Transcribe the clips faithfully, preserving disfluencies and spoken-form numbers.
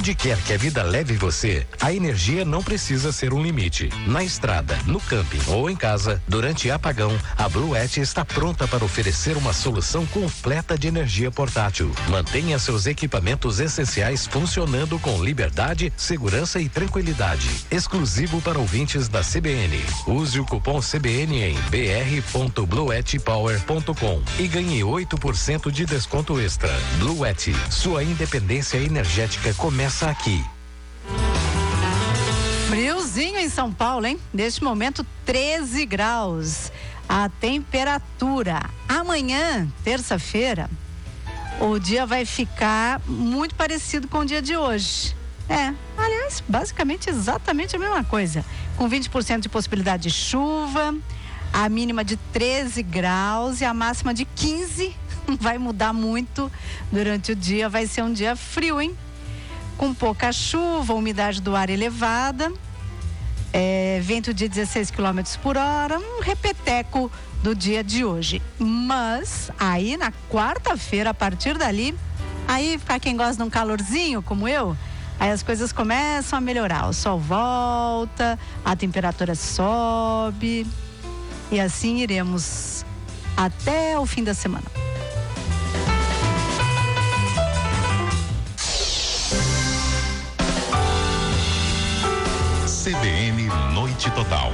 Onde quer que a vida leve você, a energia não precisa ser um limite. Na estrada, no camping ou em casa, durante apagão, a Bluet está pronta para oferecer uma solução completa de energia portátil. Mantenha seus equipamentos essenciais funcionando com liberdade, segurança e tranquilidade. Exclusivo para ouvintes da C B N. Use o cupom C B N em b r ponto bluet power ponto com e ganhe oito por cento de desconto extra. Bluet, sua independência energética começa aqui. Friozinho em São Paulo, hein? Neste momento, treze graus. A temperatura. Amanhã, terça-feira, o dia vai ficar muito parecido com o dia de hoje. É, aliás, basicamente exatamente a mesma coisa. Com vinte por cento de possibilidade de chuva, a mínima de treze graus e a máxima de quinze. Não vai mudar muito durante o dia, vai ser um dia frio, hein? Com pouca chuva, umidade do ar elevada, é, vento de dezesseis quilômetros por hora, um repeteco do dia de hoje. Mas aí na quarta-feira, a partir dali, aí para quem gosta de um calorzinho como eu, aí as coisas começam a melhorar. O sol volta, a temperatura sobe e assim iremos até o fim da semana. C B N Noite Total.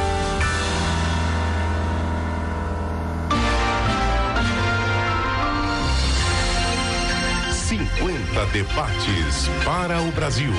cinquenta debates para o Brasil.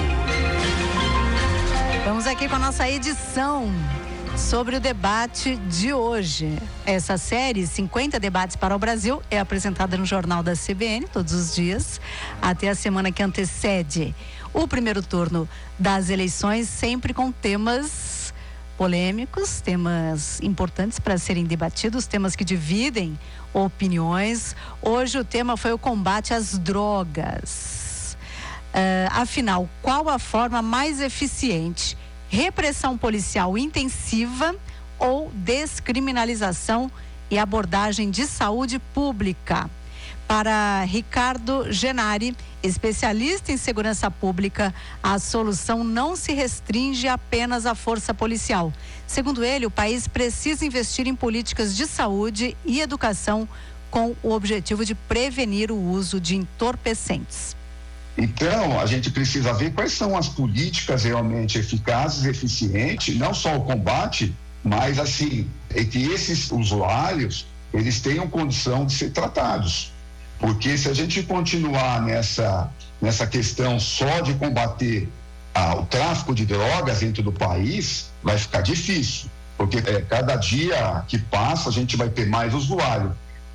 Vamos aqui com a nossa edição sobre o debate de hoje. Essa série, cinquenta debates para o Brasil, é apresentada no Jornal da C B N todos os dias, até a semana que antecede o primeiro turno das eleições, sempre com temas polêmicos, temas importantes para serem debatidos, temas que dividem opiniões. Hoje o tema foi o combate às drogas. Uh, afinal, qual a forma mais eficiente? Repressão policial intensiva ou descriminalização e abordagem de saúde pública? Para Ricardo Genari, especialista em segurança pública, a solução não se restringe apenas à força policial. Segundo ele, o país precisa investir em políticas de saúde e educação com o objetivo de prevenir o uso de entorpecentes. Então, a gente precisa ver quais são as políticas realmente eficazes e eficientes, não só o combate, mas assim, é que esses usuários, eles tenham condição de ser tratados. Porque se a gente continuar nessa, nessa questão só de combater ah, o tráfico de drogas dentro do país, vai ficar difícil. Porque é, cada dia que passa, a gente vai ter mais usuário.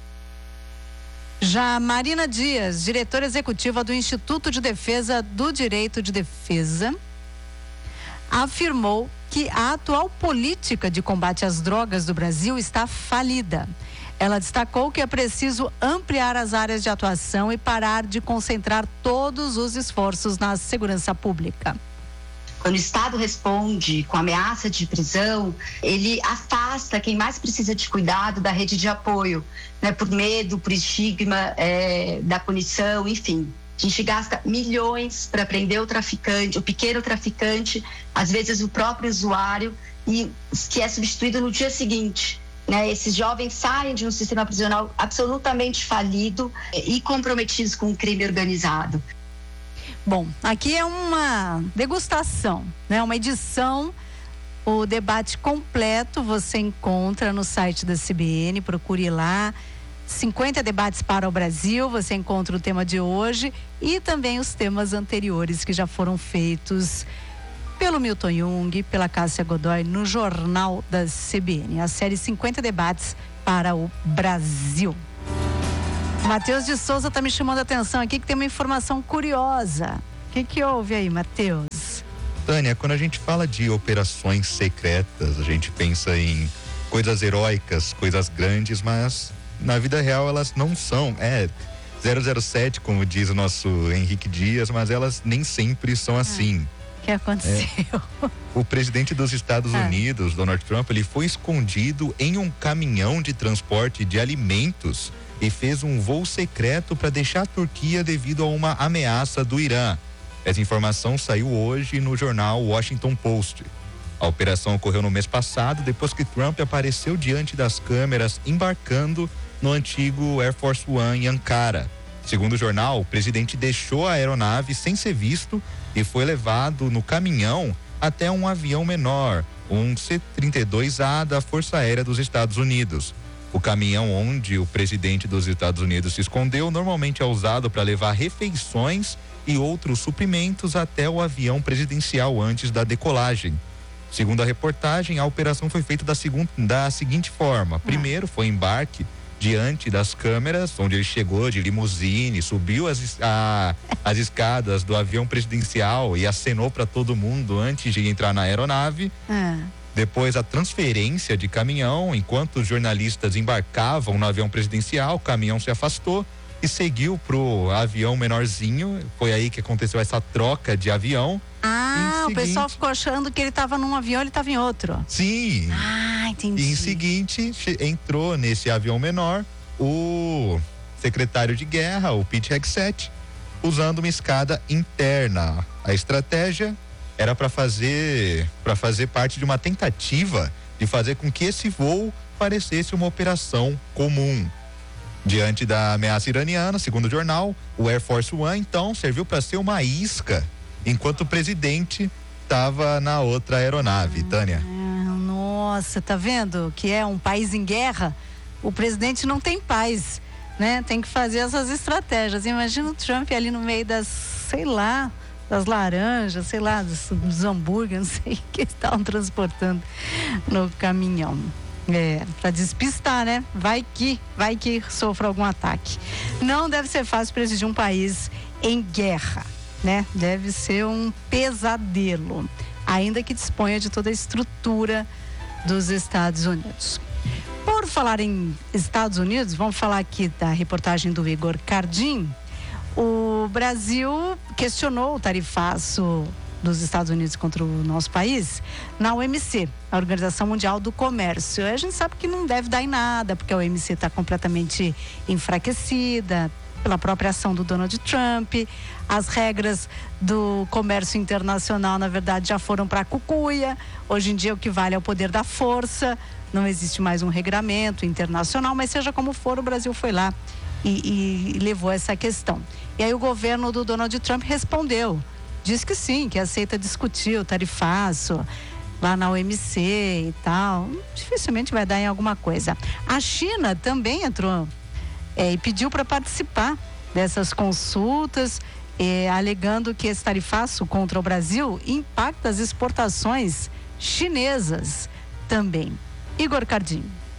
Já Marina Dias, diretora executiva do Instituto de Defesa do Direito de Defesa, afirmou que a atual política de combate às drogas do Brasil está falida. Ela destacou que é preciso ampliar as áreas de atuação e parar de concentrar todos os esforços na segurança pública. Quando o Estado responde com ameaça de prisão, ele afasta quem mais precisa de cuidado da rede de apoio, né? Por medo, por estigma é, da punição, enfim. A gente gasta milhões para prender o traficante, o pequeno traficante, às vezes o próprio usuário, e que é substituído no dia seguinte. Né, esses jovens saem de um sistema prisional absolutamente falido e comprometidos com o crime organizado. Bom, aqui é uma degustação, né, uma edição. O debate completo você encontra no site da C B N, procure lá. cinquenta debates para o Brasil, você encontra o tema de hoje e também os temas anteriores que já foram feitos pelo Milton Jung, pela Cássia Godoy, no Jornal da C B N. A série cinquenta debates para o Brasil. Matheus de Souza está me chamando a atenção aqui que tem uma informação curiosa. O que que houve aí, Matheus? Tânia, quando a gente fala de operações secretas, a gente pensa em coisas heróicas, coisas grandes, mas na vida real elas não são. É zero zero sete, como diz o nosso Henrique Dias, mas elas nem sempre são assim. O que aconteceu? É. O presidente dos Estados ah. Unidos, Donald Trump, ele foi escondido em um caminhão de transporte de alimentos e fez um voo secreto para deixar a Turquia devido a uma ameaça do Irã. Essa informação saiu hoje no jornal Washington Post. A operação ocorreu no mês passado, depois que Trump apareceu diante das câmeras embarcando no antigo Air Force One em Ankara. Segundo o jornal, o presidente deixou a aeronave sem ser visto e foi levado no caminhão até um avião menor, um C trinta e dois A da Força Aérea dos Estados Unidos. O caminhão onde o presidente dos Estados Unidos se escondeu normalmente é usado para levar refeições e outros suprimentos até o avião presidencial antes da decolagem. Segundo a reportagem, a operação foi feita da, segun, da seguinte forma. Primeiro foi embarque diante das câmeras, onde ele chegou de limusine, subiu as, a, as escadas do avião presidencial e acenou para todo mundo antes de entrar na aeronave. É. Depois a transferência de caminhão, enquanto os jornalistas embarcavam no avião presidencial, o caminhão se afastou e seguiu pro avião menorzinho. Foi aí que aconteceu essa troca de avião. Ah, o seguinte... pessoal ficou achando que ele estava num avião, ele estava em outro. Sim. Ah, entendi. E em seguinte, entrou nesse avião menor o secretário de guerra, o Pete Hegseth, usando uma escada interna. A estratégia era para fazer para fazer parte de uma tentativa de fazer com que esse voo parecesse uma operação comum. Diante da ameaça iraniana, segundo o jornal, o Air Force One então serviu para ser uma isca, enquanto o presidente estava na outra aeronave. Ah, Tânia. Nossa, tá vendo que é um país em guerra? O presidente não tem paz, né? Tem que fazer essas estratégias. Imagina o Trump ali no meio das, sei lá, das laranjas, sei lá, dos, dos hambúrguer, não sei o que estavam transportando no caminhão. É, para despistar, né? Vai que, vai que sofra algum ataque. Não deve ser fácil presidir um país em guerra, né? Deve ser um pesadelo, ainda que disponha de toda a estrutura dos Estados Unidos. Por falar em Estados Unidos, vamos falar aqui da reportagem do Igor Cardim. O Brasil questionou o tarifaço dos Estados Unidos contra o nosso país na O M C, a Organização Mundial do Comércio. A gente sabe que não deve dar em nada, porque a O M C está completamente enfraquecida pela própria ação do Donald Trump. As regras do comércio internacional, na verdade, já foram para a cucuia. Hoje em dia o que vale é o poder da força. Não existe mais um regramento internacional, mas seja como for, o Brasil foi lá e, e levou essa questão. E aí o governo do Donald Trump respondeu. Diz que sim, que aceita discutir o tarifaço lá na O M C e tal. Dificilmente vai dar em alguma coisa. A China também entrou é, e pediu para participar dessas consultas, é, alegando que esse tarifaço contra o Brasil impacta as exportações chinesas também. Igor Cardim.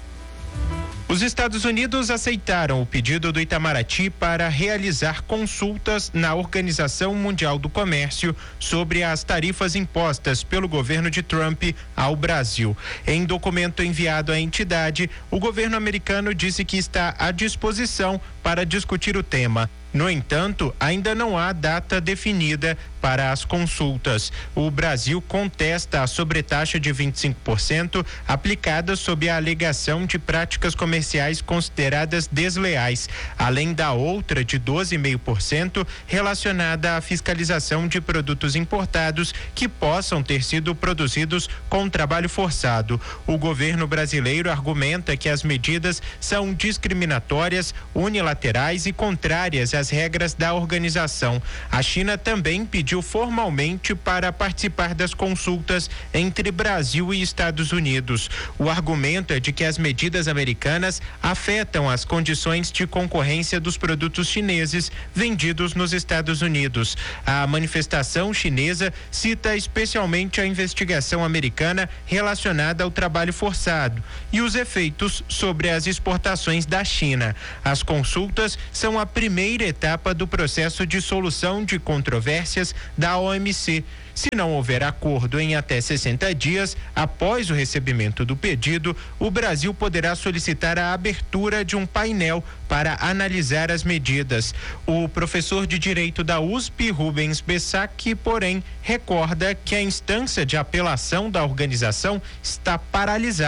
Os Estados Unidos aceitaram o pedido do Itamaraty para realizar consultas na Organização Mundial do Comércio sobre as tarifas impostas pelo governo de Trump ao Brasil. Em documento enviado à entidade, o governo americano disse que está à disposição para discutir o tema. No entanto, ainda não há data definida para as consultas. O Brasil contesta a sobretaxa de vinte e cinco por cento aplicada sob a alegação de práticas comerciais consideradas desleais, além da outra de doze vírgula cinco por cento relacionada à fiscalização de produtos importados que possam ter sido produzidos com trabalho forçado. O governo brasileiro argumenta que as medidas são discriminatórias, unilaterais e contrárias às regras da organização. A China também pediu formalmente para participar das consultas entre Brasil e Estados Unidos. O argumento é de que as medidas americanas afetam as condições de concorrência dos produtos chineses vendidos nos Estados Unidos. A manifestação chinesa cita especialmente a investigação americana relacionada ao trabalho forçado e os efeitos sobre as exportações da China. As consultas são a primeira etapa do processo de solução de controvérsias da O M C. Se não houver acordo em até sessenta dias após o recebimento do pedido, o Brasil poderá solicitar a abertura de um painel para analisar as medidas. O professor de Direito da U S P, Rubens Bessac, porém, recorda que a instância de apelação da organização está paralisada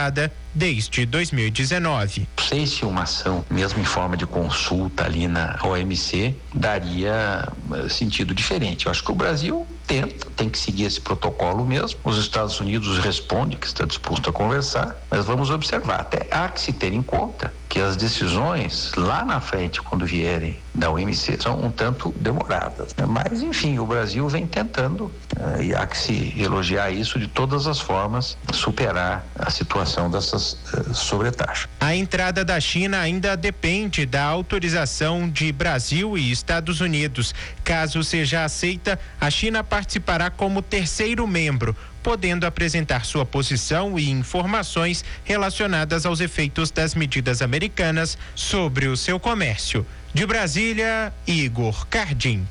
desde dois mil e dezenove. Não sei se uma ação, mesmo em forma de consulta ali na O M C, daria sentido diferente. Eu acho que o Brasil tenta, tem que seguir esse protocolo mesmo. Os Estados Unidos respondem que está disposto a conversar, mas vamos observar. Até há que se ter em conta que as decisões lá na frente, quando vierem da O M C, são um tanto demoradas, né? Mas, enfim, o Brasil vem tentando, eh, e há que se elogiar isso de todas as formas, superar a situação dessas eh, sobretaxas. A entrada da China ainda depende da autorização de Brasil e Estados Unidos. Caso seja aceita, a China participará como terceiro membro, podendo apresentar sua posição e informações relacionadas aos efeitos das medidas americanas sobre o seu comércio. De Brasília, Igor Cardim.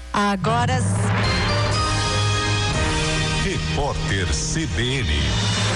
Agora. Repórter C B N.